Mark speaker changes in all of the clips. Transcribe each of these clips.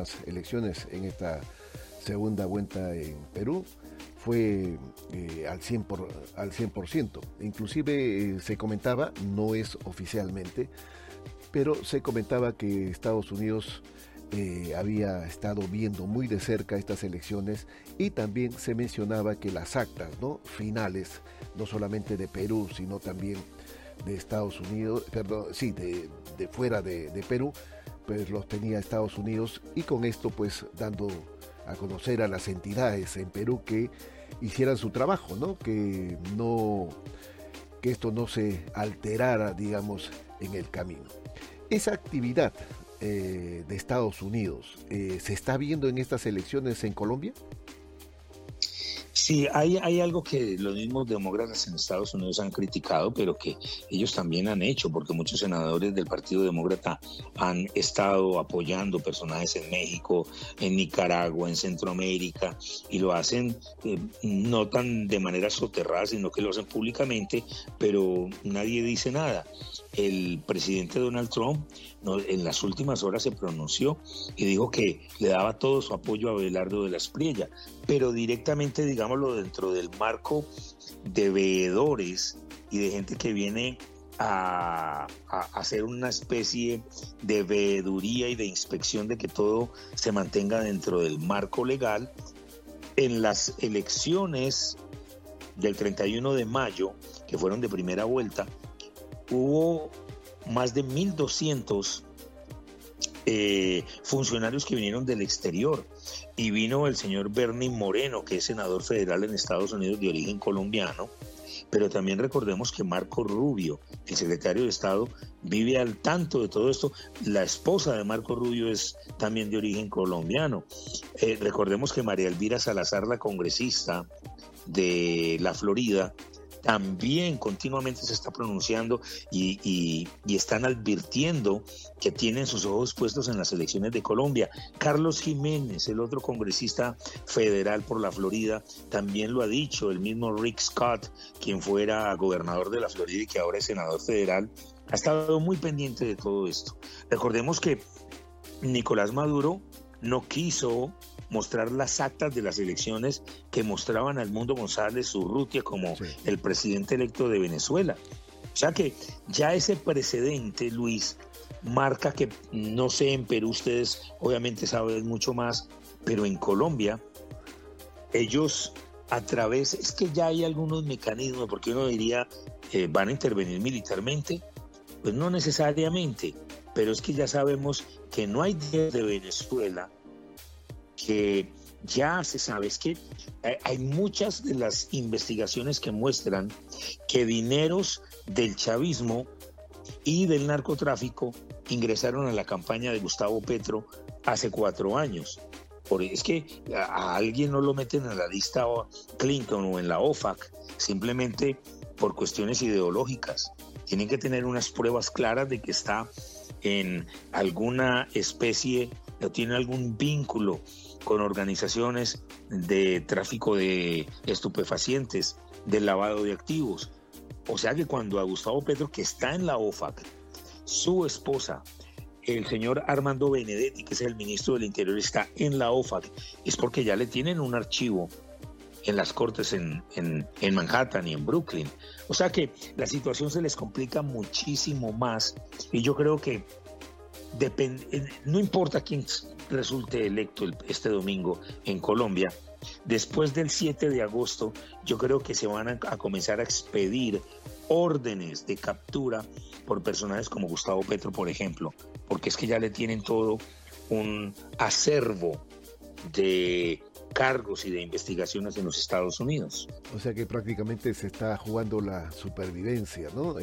Speaker 1: últimas elecciones en esta segunda vuelta en Perú fue al 100%. Inclusive se comentaba, no es oficialmente, pero se comentaba que Estados Unidos había estado viendo muy de cerca estas elecciones, y también se mencionaba que las actas, ¿no?, finales, no solamente de Perú, sino también de Estados Unidos, perdón, sí, de fuera de Perú, pues los tenía Estados Unidos, y con esto pues dando a conocer a las entidades en Perú que hicieran su trabajo, ¿no? Que esto no se alterara, digamos, en el camino. Esa actividad de Estados Unidos se está viendo en estas elecciones en Colombia.
Speaker 2: Sí, hay algo que los mismos demócratas en Estados Unidos han criticado, pero que ellos también han hecho, porque muchos senadores del Partido Demócrata han estado apoyando personajes en México, en Nicaragua, en Centroamérica, y lo hacen no tan de manera soterrada, sino que lo hacen públicamente, pero nadie dice nada. El presidente Donald Trump en las últimas horas se pronunció y dijo que le daba todo su apoyo a Abelardo de la Espriella, pero directamente, digámoslo, dentro del marco de veedores y de gente que viene a hacer una especie de veeduría y de inspección de que todo se mantenga dentro del marco legal. En las elecciones del 31 de mayo, que fueron de primera vuelta, hubo más de 1.200 funcionarios que vinieron del exterior, y vino el señor Bernie Moreno, que es senador federal en Estados Unidos de origen colombiano, pero también recordemos que Marco Rubio, el secretario de Estado, vive al tanto de todo esto. La esposa de Marco Rubio es también de origen colombiano. Recordemos que María Elvira Salazar, la congresista de la Florida, también continuamente se está pronunciando y están advirtiendo que tienen sus ojos puestos en las elecciones de Colombia. Carlos Jiménez, el otro congresista federal por la Florida, también lo ha dicho. El mismo Rick Scott, quien fuera gobernador de la Florida y que ahora es senador federal, ha estado muy pendiente de todo esto. Recordemos que Nicolás Maduro no quiso mostrar las actas de las elecciones que mostraban a Edmundo González Urrutia como el presidente electo de Venezuela. O sea que ya ese precedente, Luis, marca que, no sé, en Perú ustedes obviamente saben mucho más, pero en Colombia ellos es que ya hay algunos mecanismos, porque uno diría, ¿van a intervenir militarmente? Pues no necesariamente, pero es que ya sabemos que no hay desde Venezuela, que ya se sabe. Es que hay muchas de las investigaciones que muestran que dineros del chavismo y del narcotráfico ingresaron a la campaña de Gustavo Petro hace 4 años. Es que a alguien no lo meten en la lista Clinton o en la OFAC simplemente por cuestiones ideológicas. Tienen que tener unas pruebas claras de que está en alguna especie o tiene algún vínculo con organizaciones de tráfico de estupefacientes, de lavado de activos. O sea que cuando a Gustavo Petro, que está en la OFAC, su esposa, el señor Armando Benedetti, que es el ministro del Interior, está en la OFAC, es porque ya le tienen un archivo en las cortes en Manhattan y en Brooklyn. O sea que la situación se les complica muchísimo más, y yo creo que no importa quién resulte electo este domingo en Colombia, después del 7 de agosto yo creo que se van a comenzar a expedir órdenes de captura por personajes como Gustavo Petro, por ejemplo, porque es que ya le tienen todo un acervo de cargos y de investigaciones en los Estados Unidos.
Speaker 1: O sea que prácticamente se está jugando la supervivencia, ¿no?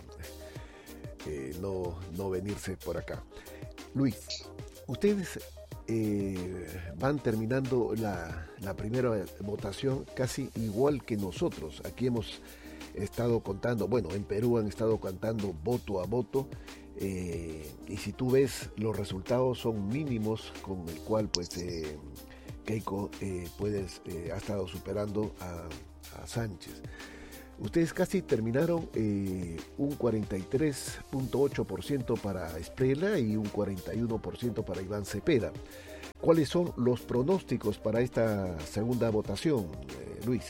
Speaker 1: No venirse por acá. Luis, ustedes van terminando la primera votación casi igual que nosotros. Aquí hemos estado contando, bueno, en Perú han estado contando voto a voto, y si tú ves, los resultados son mínimos, con el cual pues Keiko ha estado superando a Sánchez. Ustedes casi terminaron un 43.8% para Esprella y un 41% para Iván Cepeda. ¿Cuáles son los pronósticos para esta segunda votación, Luis?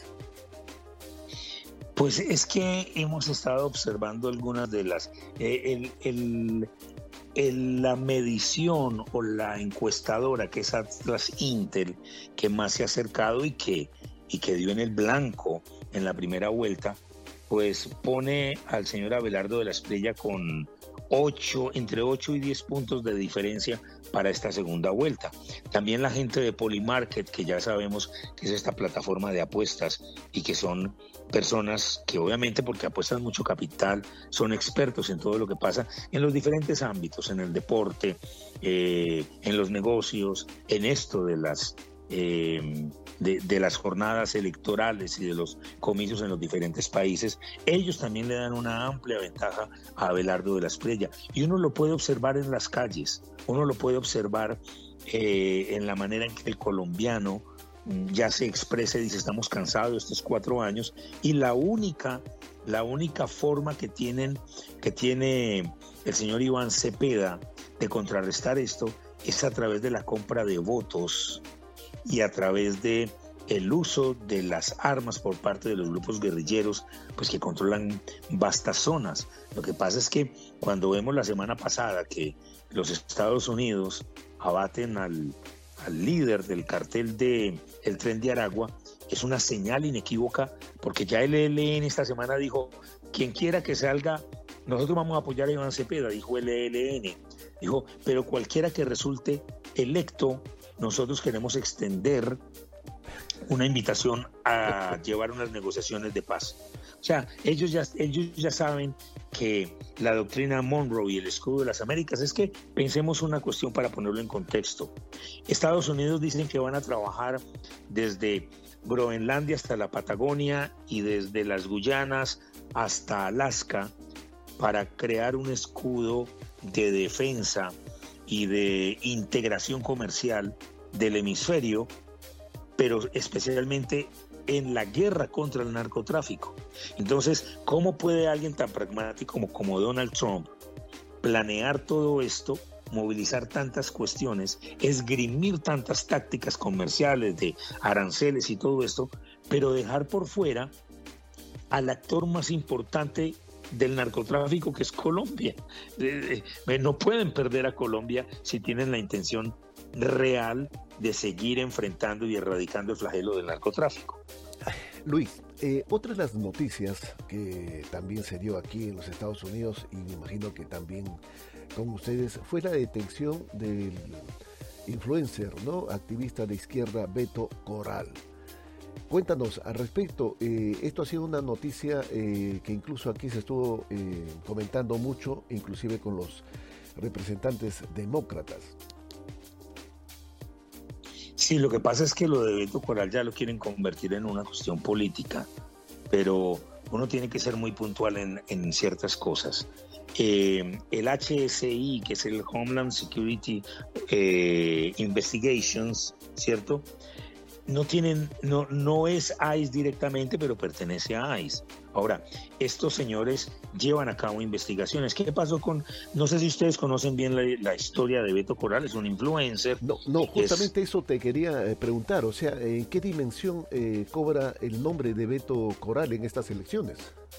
Speaker 2: Pues es que hemos estado observando algunas de las... la medición o la encuestadora, que es Atlas Intel, que más se ha acercado y que dio en el blanco en la primera vuelta, pues pone al señor Abelardo de la Espriella con entre 8 y 10 puntos de diferencia para esta segunda vuelta. También la gente de Polymarket, que ya sabemos que es esta plataforma de apuestas y que son personas que obviamente, porque apuestan mucho capital, son expertos en todo lo que pasa en los diferentes ámbitos, en el deporte, en los negocios, en esto de las jornadas electorales y de los comicios en los diferentes países. Ellos también le dan una amplia ventaja a Abelardo de la Espriella, y uno lo puede observar en las calles, uno lo puede observar en la manera en que el colombiano ya se expresa y dice: estamos cansados de estos 4 años, y la única forma que tiene el señor Iván Cepeda de contrarrestar esto es a través de la compra de votos y a través de el uso de las armas por parte de los grupos guerrilleros, pues que controlan vastas zonas. Lo que pasa es que cuando vemos la semana pasada que los Estados Unidos abaten al líder del cartel del Tren de Aragua, es una señal inequívoca, porque ya el ELN esta semana dijo: quien quiera que salga, nosotros vamos a apoyar a Iván Cepeda, dijo el ELN. Dijo: pero cualquiera que resulte electo, nosotros queremos extender una invitación a llevar unas negociaciones de paz. O sea, ellos ya saben que la doctrina Monroe y el escudo de las Américas es que pensemos una cuestión para ponerlo en contexto. Estados Unidos dicen que van a trabajar desde Groenlandia hasta la Patagonia y desde las Guyanas hasta Alaska para crear un escudo de defensa y de integración comercial del hemisferio, pero especialmente en la guerra contra el narcotráfico. Entonces, ¿cómo puede alguien tan pragmático como Donald Trump planear todo esto, movilizar tantas cuestiones, esgrimir tantas tácticas comerciales de aranceles y todo esto, pero dejar por fuera al actor más importante del narcotráfico, que es Colombia? No pueden perder a Colombia si tienen la intención real de seguir enfrentando y erradicando el flagelo del narcotráfico.
Speaker 1: Luis, otra de las noticias que también se dio aquí en los Estados Unidos, y me imagino que también con ustedes, fue la detención del influencer, ¿no?, activista de izquierda Beto Corral. Cuéntanos al respecto. Esto ha sido una noticia que incluso aquí se estuvo comentando mucho, inclusive con los representantes demócratas.
Speaker 2: Sí, lo que pasa es que lo de Beto Corral ya lo quieren convertir en una cuestión política, pero uno tiene que ser muy puntual en ciertas cosas. El HSI, que es el Homeland Security Investigations, ¿cierto?, no es ICE directamente, pero pertenece a ICE. Ahora, estos señores llevan a cabo investigaciones. ¿Qué pasó no sé si ustedes conocen bien la historia de Beto Corral? Es un influencer.
Speaker 1: No, justamente eso te quería preguntar. O sea, ¿en qué dimensión cobra el nombre de Beto Corral en estas elecciones?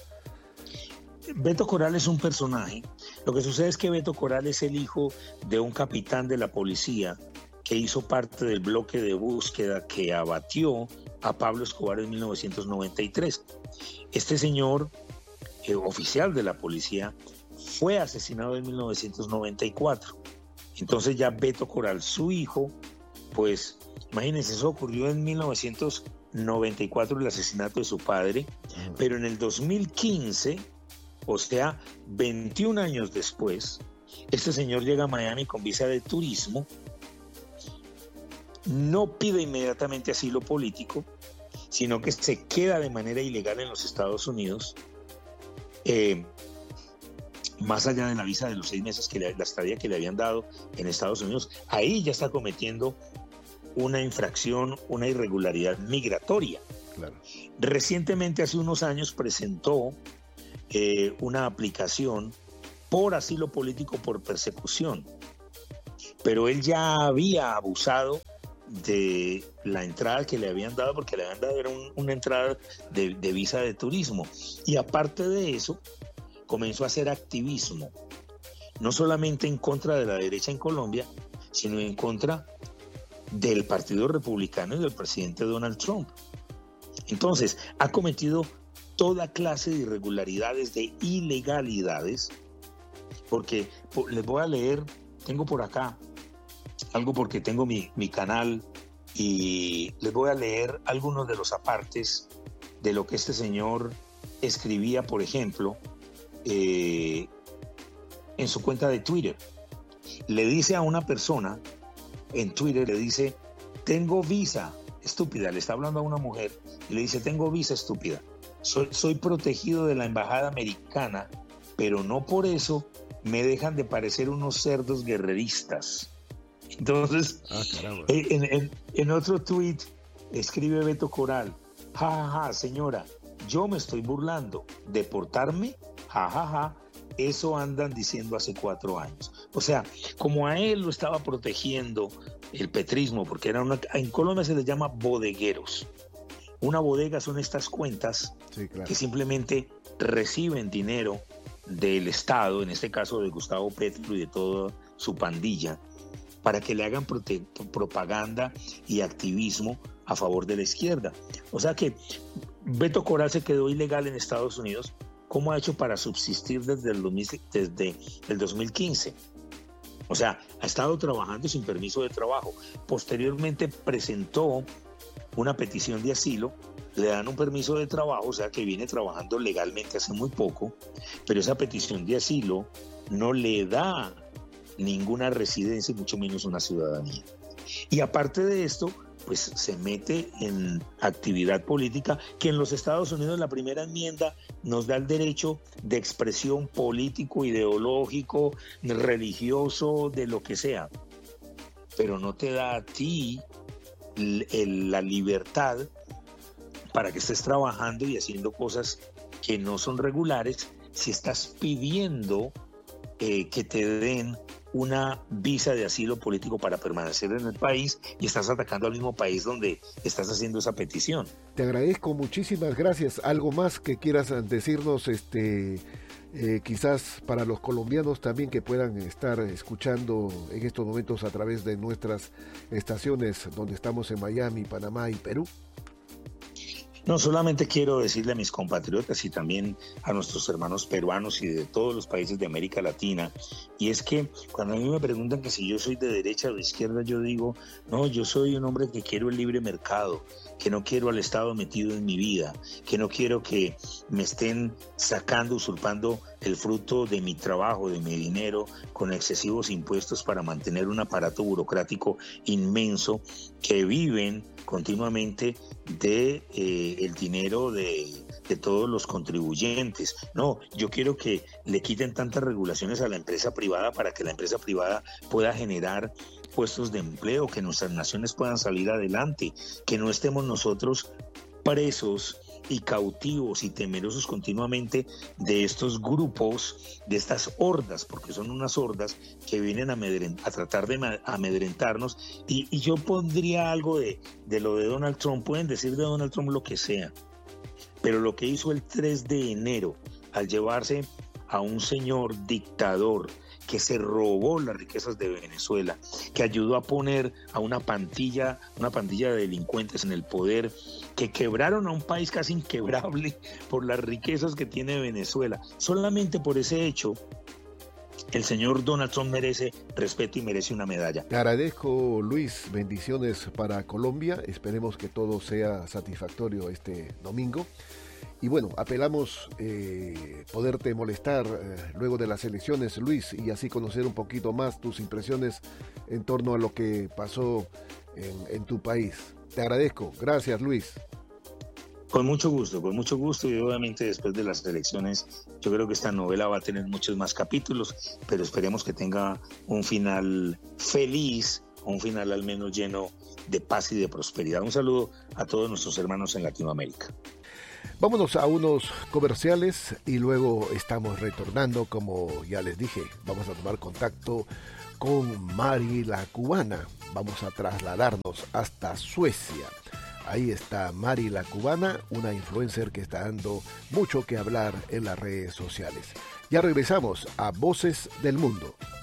Speaker 2: Beto Corral es un personaje. Lo que sucede es que Beto Corral es el hijo de un capitán de la policía que hizo parte del bloque de búsqueda que abatió a Pablo Escobar en 1993. Este señor, oficial de la policía, fue asesinado en 1994. Entonces ya Beto Corral, su hijo, pues imagínense, eso ocurrió en 1994, el asesinato de su padre, pero en el 2015, o sea, 21 años después, este señor llega a Miami con visa de turismo. No pide inmediatamente asilo político, sino que se queda de manera ilegal en los Estados Unidos, más allá de la visa de los 6 meses, la estadía que le habían dado en Estados Unidos. Ahí ya está cometiendo una infracción, una irregularidad migratoria.
Speaker 1: Claro.
Speaker 2: Recientemente, hace unos años, presentó una aplicación por asilo político por persecución. pero él ya había abusado de la entrada que le habían dado, porque le habían dado era una entrada de visa de turismo. Y aparte de eso, comenzó a hacer activismo, no solamente en contra de la derecha en Colombia, sino en contra del Partido Republicano y del presidente Donald Trump. Entonces, ha cometido toda clase de irregularidades, de ilegalidades, porque les voy a leer, tengo por acá algo porque tengo mi canal y les voy a leer algunos de los apartes de lo que este señor escribía, por ejemplo, en su cuenta de Twitter. Le dice a una persona en Twitter, le dice, tengo visa, estúpida, le está hablando a una mujer y le dice, tengo visa, estúpida, soy protegido de la embajada americana, pero no por eso me dejan de parecer unos cerdos guerreristas. Entonces, en otro tweet escribe Beto Coral, jajaja, señora, yo me estoy burlando, ¿deportarme? Jajaja, eso andan diciendo hace 4 años. O sea, como a él lo estaba protegiendo el petrismo, porque en Colombia se les llama bodegueros. Una bodega son estas cuentas, sí, claro, que simplemente reciben dinero del Estado, en este caso de Gustavo Petro y de toda su pandilla, para que le hagan propaganda y activismo a favor de la izquierda. O sea que Beto Coral se quedó ilegal en Estados Unidos. ¿Cómo ha hecho para subsistir desde el 2015? O sea, ha estado trabajando sin permiso de trabajo. Posteriormente presentó una petición de asilo, le dan un permiso de trabajo, o sea que viene trabajando legalmente hace muy poco, pero esa petición de asilo no le da ninguna residencia y mucho menos una ciudadanía. Y aparte de esto, pues se mete en actividad política que en los Estados Unidos la primera enmienda nos da el derecho de expresión político, ideológico, religioso, de lo que sea, pero no te da a ti la libertad para que estés trabajando y haciendo cosas que no son regulares si estás pidiendo que te den una visa de asilo político para permanecer en el país y estás atacando al mismo país donde estás haciendo esa petición.
Speaker 1: Te agradezco, muchísimas gracias. ¿Algo más que quieras decirnos, quizás para los colombianos también que puedan estar escuchando en estos momentos a través de nuestras estaciones donde estamos en Miami, Panamá y Perú?
Speaker 2: No, solamente quiero decirle a mis compatriotas y también a nuestros hermanos peruanos y de todos los países de América Latina, y es que cuando a mí me preguntan que si yo soy de derecha o de izquierda, yo digo, no, yo soy un hombre que quiero el libre mercado, que no quiero al Estado metido en mi vida, que no quiero que me estén sacando, usurpando el fruto de mi trabajo, de mi dinero, con excesivos impuestos para mantener un aparato burocrático inmenso que viven continuamente de el dinero de todos los contribuyentes. No, yo quiero que le quiten tantas regulaciones a la empresa privada para que la empresa privada pueda generar puestos de empleo, que nuestras naciones puedan salir adelante, que no estemos nosotros presos y cautivos y temerosos continuamente de estos grupos, de estas hordas, porque son unas hordas que vienen a tratar de amedrentarnos. Y yo pondría algo de lo de Donald Trump. Pueden decir de Donald Trump lo que sea, pero lo que hizo el 3 de enero al llevarse a un señor dictador que se robó las riquezas de Venezuela, que ayudó a poner a una pandilla de delincuentes en el poder, que quebraron a un país casi inquebrable por las riquezas que tiene Venezuela. Solamente por ese hecho, el señor Donald Trump merece respeto y merece una medalla.
Speaker 1: Te agradezco, Luis. Bendiciones para Colombia. Esperemos que todo sea satisfactorio este domingo. Y bueno, apelamos poderte molestar luego de las elecciones, Luis, y así conocer un poquito más tus impresiones en torno a lo que pasó en tu país. Te agradezco. Gracias, Luis.
Speaker 2: Con mucho gusto, y obviamente después de las elecciones yo creo que esta novela va a tener muchos más capítulos, pero esperemos que tenga un final feliz, un final al menos lleno de paz y de prosperidad. Un saludo a todos nuestros hermanos en Latinoamérica.
Speaker 1: Vámonos a unos comerciales y luego estamos retornando. Como ya les dije, vamos a tomar contacto con Mari la Cubana. Vamos a trasladarnos hasta Suecia. Ahí está Mari la Cubana, una influencer que está dando mucho que hablar en las redes sociales. Ya regresamos a Voces del Mundo.